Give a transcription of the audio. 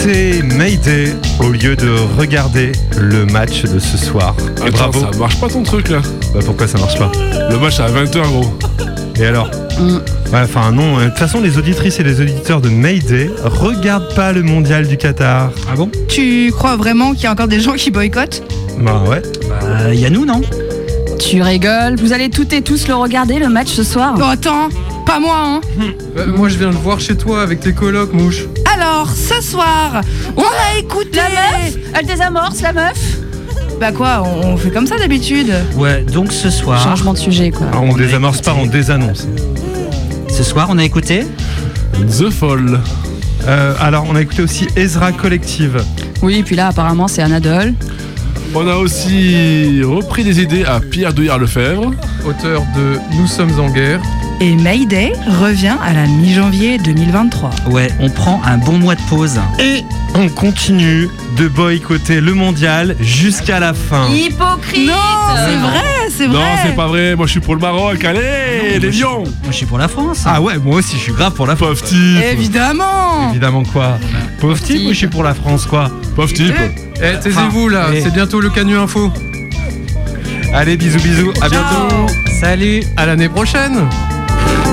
écouté Mayday au lieu de regarder le match de ce soir. Et Attends, bravo. ça marche pas ton truc là. Bah pourquoi ça marche pas? Le match à 20h gros. Et alors? Ouais, enfin non, de toute façon les auditrices et les auditeurs de Mayday regardent pas le mondial du Qatar. Ah bon? Tu crois vraiment qu'il y a encore des gens qui boycottent? Bah ouais. Bah, y a nous, non? Tu rigoles, vous allez toutes et tous le regarder le match ce soir? Non, attends, pas moi, hein. Moi je viens le voir chez toi avec tes colocs, mouche. Alors, ce soir, on a écouté... La meuf? Elle désamorce la meuf? Bah quoi, on fait comme ça d'habitude. Ouais, donc ce soir... Changement de sujet quoi. Alors, on désamorce pas, on désannonce. Ce soir, on a écouté The Fall. Alors on a écouté aussi Ezra Collective. Oui, puis là apparemment c'est Anadole. On a aussi repris des idées à Pierre Douillard-Lefebvre. Auteur de Nous sommes en guerre. Et Mayday revient à la mi-janvier 2023. Ouais, on prend un bon mois de pause. Et on continue de boycotter le mondial jusqu'à la fin. Hypocrite! Non, c'est vrai, c'est vrai. Non, c'est pas vrai. Moi, je suis pour le Maroc. Allez, les lions. Moi, je suis pour la France. Ah ouais, moi aussi je suis grave pour la France. Pauvre type. Évidemment. Évidemment quoi. Pauvre type, moi je suis pour la France quoi. Pauvre type. Taisez-vous là, c'est bientôt le Canu Info. Allez, bisous, à bientôt. Salut. À l'année prochaine.